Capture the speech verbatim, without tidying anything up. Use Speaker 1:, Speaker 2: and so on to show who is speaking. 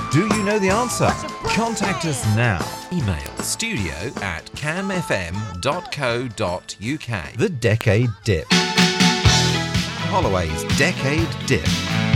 Speaker 1: Do you know the answer? Contact us now. Email studio at camfm dot co dot uk. The Decade Dip. Holloway's Decade Dip.